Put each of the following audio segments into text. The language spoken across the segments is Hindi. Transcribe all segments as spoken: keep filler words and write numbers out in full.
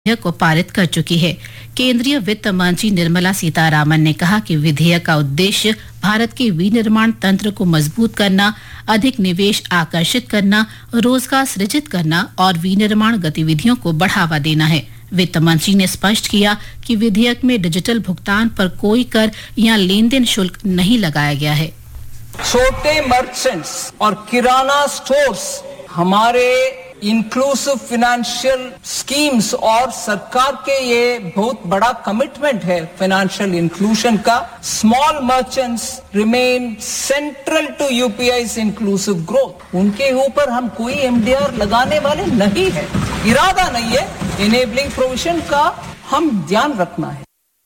विधेयक को पारित कर चुकी है। केंद्रीय वित्त मंत्री निर्मला सीतारामन ने कहा कि विधेयक का उद्देश्य भारत के विनिर्माण तंत्र को मजबूत करना, अधिक निवेश आकर्षित करना, रोजगार सृजित करना और विनिर्माण गतिविधियों को बढ़ावा देना है। वित्त मंत्री ने स्पष्ट किया कि विधेयक में डिजिटल भुगतान पर कोई कर या लेन देन शुल्क नहीं लगाया गया है। छोटे मर्चेंट्स और किराना स्टोर्स हमारे इंक्लूसिव फाइनेंशियल स्कीम्स और सरकार के ये बहुत बड़ा कमिटमेंट है फाइनेंशियल इंक्लूजन का। Small merchants remain central to यूपीआई's inclusive growth. उनके ऊपर हम कोई एमडीआर लगाने वाले नहीं है, इरादा नहीं है। इनेबलिंग प्रोविजन का हम ध्यान रखना है।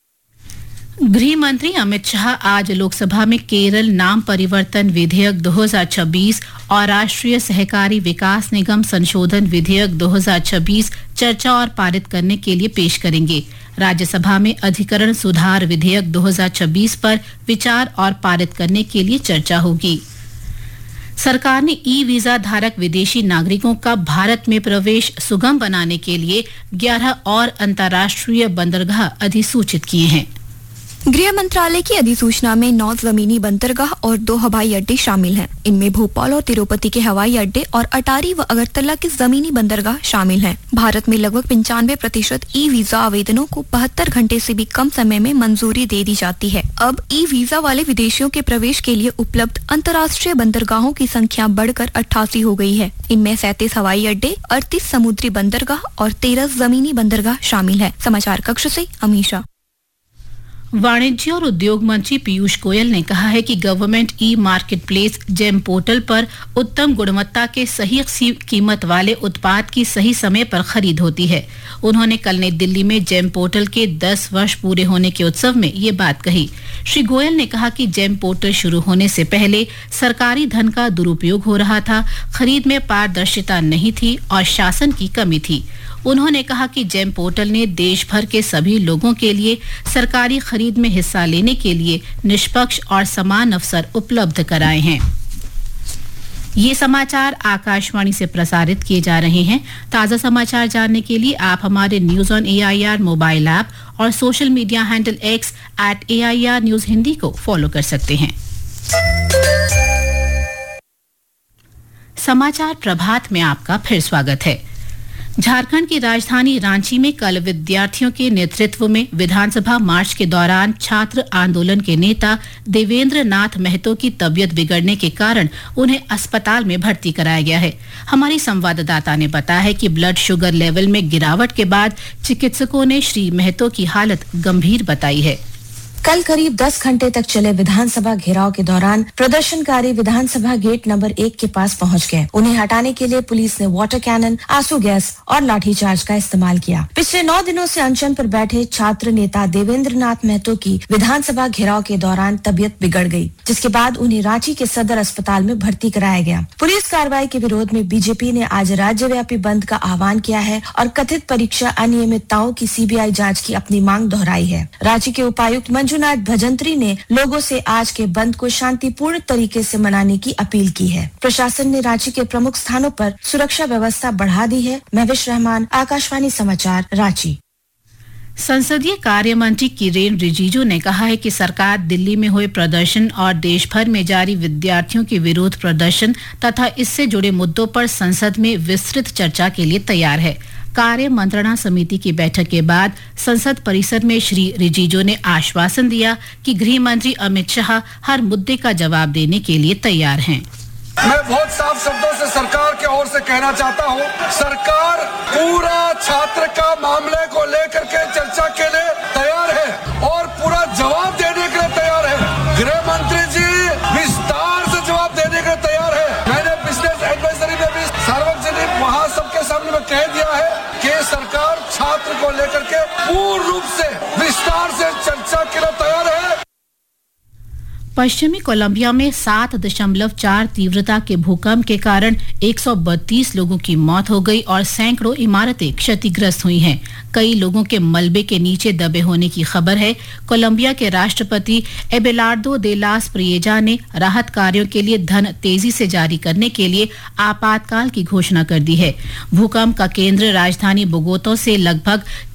गृह मंत्री अमित शाह आज लोकसभा में केरल नाम परिवर्तन विधेयक दो हज़ार छब्बीस और राष्ट्रीय सहकारी विकास निगम संशोधन विधेयक दो हज़ार छब्बीस चर्चा और पारित करने के लिए पेश करेंगे। राज्यसभा में अधिकरण सुधार विधेयक दो हज़ार छब्बीस पर विचार और पारित करने के लिए चर्चा होगी। सरकार ने ई वीजा धारक विदेशी नागरिकों का भारत में प्रवेश सुगम बनाने के लिए ग्यारह और अंतर्राष्ट्रीय बंदरगाह अधिसूचित किए हैं। गृह मंत्रालय की अधिसूचना में नौ जमीनी बंदरगाह और दो हवाई अड्डे शामिल हैं। इनमें भोपाल और तिरुपति के हवाई अड्डे और अटारी व अगरतला के जमीनी बंदरगाह शामिल हैं। भारत में लगभग पंचानवे प्रतिशत ई वीजा आवेदनों को बहत्तर घंटे से भी कम समय में मंजूरी दे दी जाती है। अब ई वीजा वाले विदेशियों के प्रवेश के लिए उपलब्ध अंतर्राष्ट्रीय बंदरगाहों की संख्या बढ़कर अट्ठासी हो गई है। इनमें सैंतीस हवाई अड्डे, अड़तीस समुद्री बंदरगाह और तेरह जमीनी बंदरगाह शामिल है। समाचार कक्ष से अमीशा। वाणिज्य और उद्योग मंत्री पीयूष गोयल ने कहा है कि government e market place GeM portal पर उत्तम गुणवत्ता के सही कीमत वाले उत्पाद की सही समय पर खरीद होती है। उन्होंने कल नई दिल्ली में जेम पोर्टल के दस वर्ष पूरे होने के उत्सव में ये बात कही। श्री गोयल ने कहा कि जेम पोर्टल शुरू होने से पहले सरकारी धन का दुरुपयोग हो रहा था, खरीद में पारदर्शिता नहीं थी और शासन की कमी थी। उन्होंने कहा कि जेम पोर्टल ने देश भर के सभी लोगों के लिए सरकारी खरीद में हिस्सा लेने के लिए निष्पक्ष और समान अवसर उपलब्ध कराए हैं। ये समाचार आकाशवाणी से प्रसारित किए जा रहे हैं। ताज़ा समाचार जानने के लिए आप हमारे news on AIR mobile app और social media handle x eight AIR news Hindi को फॉलो कर सकते हैं। समाचार प्रभात में आपका फिर स्वागत है। झारखंड की राजधानी रांची में कल विद्यार्थियों के नेतृत्व में विधानसभा मार्च के दौरान छात्र आंदोलन के नेता देवेंद्र नाथ महतो की तबीयत बिगड़ने के कारण उन्हें अस्पताल में भर्ती कराया गया है। हमारी संवाददाता ने बताया है कि ब्लड शुगर लेवल में गिरावट के बाद चिकित्सकों ने श्री महतो की हालत गंभीर बताई है। कल करीब दस घंटे तक चले विधानसभा घेराव के दौरान प्रदर्शनकारी विधानसभा गेट नंबर एक के पास पहुंच गए। उन्हें हटाने के लिए पुलिस ने वाटर कैनन, आंसू गैस और लाठीचार्ज का इस्तेमाल किया। पिछले नौ दिनों से अनशन पर बैठे छात्र नेता देवेंद्र नाथ महतो की विधानसभा घेराव के दौरान तबीयत बिगड़ गई, जिसके बाद उन्हें रांची के सदर अस्पताल में भर्ती कराया गया। पुलिस कार्रवाई के विरोध में बीजेपी ने आज राज्यव्यापी बंद का आह्वान किया है और कथित परीक्षा अनियमितताओं की सीबीआई जाँच की अपनी मांग दोहराई है। रांची के उपायुक्त मंजूनाथ भजंत्री ने लोगों से आज के बंद को शांतिपूर्ण तरीके से मनाने की अपील की है। प्रशासन ने रांची के प्रमुख स्थानों पर सुरक्षा व्यवस्था बढ़ा दी है। महविश रहमान, आकाशवाणी समाचार, रांची। संसदीय कार्य मंत्री किरेन रिजिजू ने कहा है कि सरकार दिल्ली में हुए प्रदर्शन और देश भर में जारी विद्यार्थियों के विरोध प्रदर्शन तथा इससे जुड़े मुद्दों पर संसद में विस्तृत चर्चा के लिए तैयार है। कार्य मंत्रणा समिति की बैठक के बाद संसद परिसर में श्री रिजिजू ने आश्वासन दिया कि गृह मंत्री अमित शाह हर मुद्दे का जवाब देने के लिए तैयार हैं। मैं बहुत साफ शब्दों से सरकार की ओर से कहना चाहता हूं, सरकार पूरा छात्र का मामले को लेकर के चर्चा के लिए तैयार है और पूरा जवाब देने के लिए तैयार है। गृह मंत्री जी विस्तार से जवाब देने के लिए तैयार है। मैंने बिजनेस एडवाइजरी में भी सार्वजनिक वहां सबके सामने में कह दिया है कि सरकार छात्र को लेकर के पूर्ण रूप से विस्तार से चर्चा के लिए तैयार है। पश्चिमी कोलंबिया में सात दशमलव चार तीव्रता के भूकंप के कारण एक सौ बत्तीस लोगों की मौत हो गई और सैकड़ों इमारतें क्षतिग्रस्त हुई हैं। कई लोगों के मलबे के नीचे दबे होने की खबर है। कोलंबिया के राष्ट्रपति एबेलार्डो दे लास प्रिएजा ने राहत कार्यों के लिए धन तेजी से जारी करने के लिए आपातकाल की घोषणा कर दी है। भूकंप का केंद्र राजधानी बोगोता से लगभग